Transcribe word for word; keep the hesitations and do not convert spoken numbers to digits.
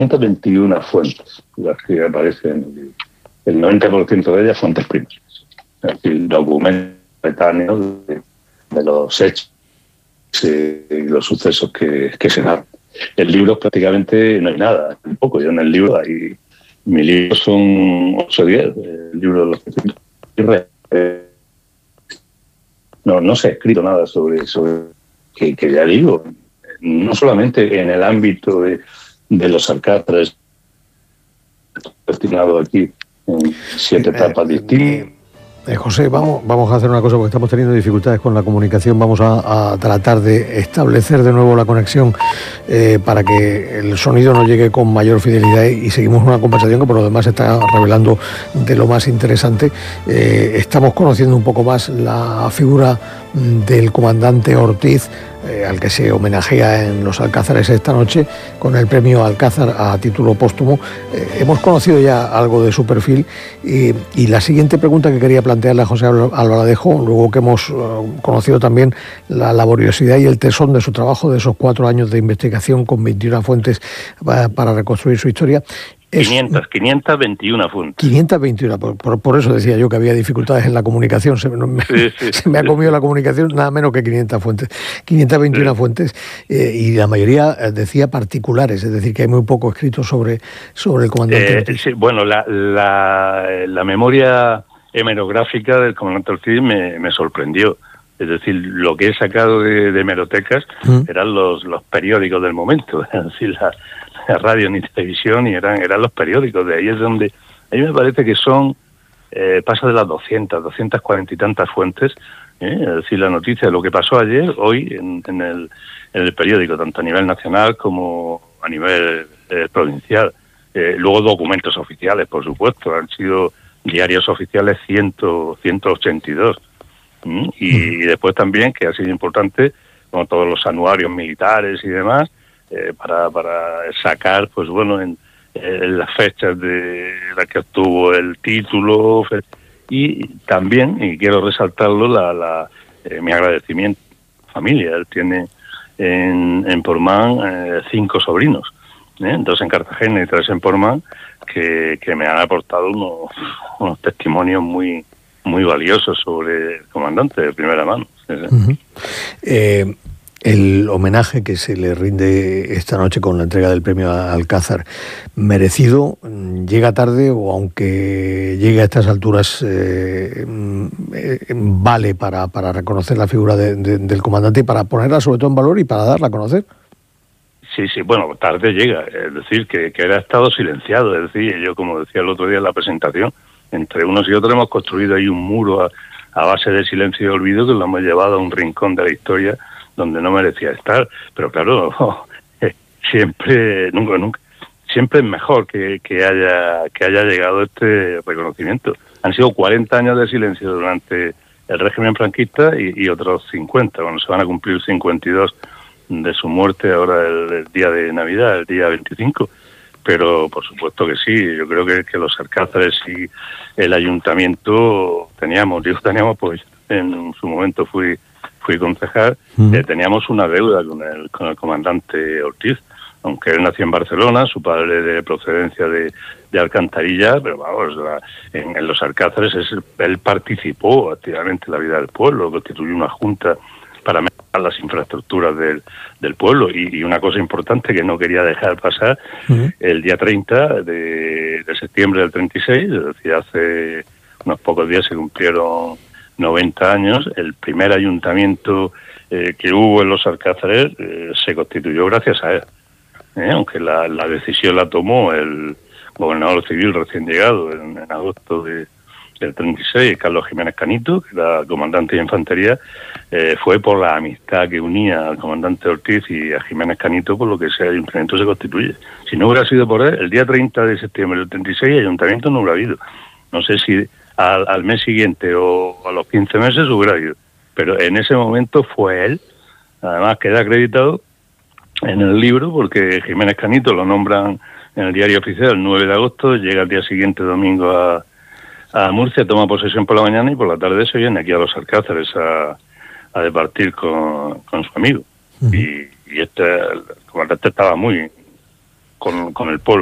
quinientas veintiuna fuentes, las que aparecen, el noventa por ciento de ellas fuentes primarias, es decir, documentos coetáneos de, de los hechos y los sucesos que, que se dan. En libros prácticamente no hay nada, tampoco. Yo en el libro hay, mis libros son ocho o diez, el libro de los que no, no se ha escrito nada sobre, sobre que, que ya digo, no solamente en el ámbito de, de los alcázares, destinado aquí en siete etapas distintas. Eh, José, vamos, vamos a hacer una cosa porque estamos teniendo dificultades con la comunicación. Vamos a, a tratar de establecer de nuevo la conexión eh, para que el sonido nos llegue con mayor fidelidad y, y seguimos una conversación que por lo demás está revelando de lo más interesante. Eh, estamos conociendo un poco más la figura del comandante Ortiz, eh, al que se homenajea en los Alcázares esta noche con el premio Alcázar a título póstumo. Eh, hemos conocido ya algo de su perfil y, y la siguiente pregunta que quería plantearle a José Albaladejo, luego que hemos uh, conocido también la laboriosidad y el tesón de su trabajo, de esos cuatro años de investigación con veintiuna fuentes para, para reconstruir su historia. Es quinientas, quinientas veintiuna fuentes. quinientas veintiuna, por, por, por eso decía yo que había dificultades en la comunicación. Se me, sí, sí, se me ha comido sí. la comunicación nada menos que quinientas fuentes. quinientas veintiuna sí. fuentes eh, y la mayoría decía particulares, es decir, que hay muy poco escrito sobre, sobre el comandante eh, Ortiz. Sí, bueno, la, la, la memoria hemerográfica del comandante Ortiz me, me sorprendió. Es decir, lo que he sacado de, de hemerotecas ¿Mm? eran los, los periódicos del momento, es decir, la, la radio ni televisión, y eran, eran los periódicos. De ahí es donde, a mí me parece que son, eh, pasa de las doscientas, doscientas cuarenta y tantas fuentes, ¿eh? Es decir, la noticia de lo que pasó ayer, hoy, en, en, el, en el periódico, tanto a nivel nacional como a nivel eh, provincial. Eh, luego documentos oficiales, por supuesto, han sido diarios oficiales ciento ochenta y dos. ¿Mm? Y, y después también, que ha sido importante, como todos los anuarios militares y demás, eh, para, para sacar, pues bueno, en, en las fechas de la que obtuvo el título, y también, y quiero resaltarlo, la, la eh, mi agradecimiento a la familia. Él tiene en, en Portmán eh, cinco sobrinos, ¿eh? dos en Cartagena y tres en Portmán, que, que me han aportado unos, unos testimonios muy muy valiosos sobre el comandante de primera mano. Uh-huh. Eh, el homenaje que se le rinde esta noche con la entrega del premio Alcázar, merecido, llega tarde, o aunque llegue a estas alturas, eh, eh, vale para, para reconocer la figura de, de, del comandante y para ponerla sobre todo en valor y para darla a conocer. Sí, sí, bueno, tarde llega, es decir, que, que era estado silenciado, es decir, yo como decía el otro día en la presentación, entre unos y otros hemos construido ahí un muro a, a base de silencio y olvido, que lo hemos llevado a un rincón de la historia donde no merecía estar. Pero claro, oh, eh, siempre, nunca, nunca, siempre es mejor que, que haya que haya llegado este reconocimiento. Han sido cuarenta años de silencio durante el régimen franquista y, y otros cincuenta, bueno, se van a cumplir cincuenta y dos de su muerte ahora el, el día de Navidad, el día veinticinco. Pero por supuesto que sí, yo creo que, que los Alcázares y el ayuntamiento teníamos, digo teníamos, pues en su momento fui fui concejal, uh-huh. eh, teníamos una deuda con el con el comandante Ortiz, aunque él nació en Barcelona, su padre de procedencia de, de Alcantarilla, pero vamos, la, en, en los Alcázares es, él participó activamente en la vida del pueblo, constituyó una junta para mejorar las infraestructuras del, del pueblo. Y, y una cosa importante que no quería dejar pasar, uh-huh. el día treinta de, de septiembre del treinta y seis, es decir, hace unos pocos días se cumplieron noventa años, el primer ayuntamiento eh, que hubo en los Alcázares eh, se constituyó gracias a él. ¿eh? Aunque la, la decisión la tomó el gobernador civil recién llegado en, en agosto de del treinta y seis, Carlos Jiménez Canito, que era comandante de infantería, eh, fue por la amistad que unía al comandante Ortiz y a Jiménez Canito, por lo que ese ayuntamiento se constituye. Si no hubiera sido por él, el día treinta de septiembre del treinta y seis, ayuntamiento no hubiera habido. No sé si al, al mes siguiente o a los quince meses hubiera habido, pero en ese momento fue él. Además queda acreditado en el libro, porque Jiménez Canito lo nombran en el diario oficial el nueve de agosto, llega el día siguiente, domingo, a a Murcia, toma posesión por la mañana y por la tarde se viene aquí a los Alcázares a, a departir con, con su amigo. Uh-huh. Y, y este, el comandante estaba muy con, con el pueblo.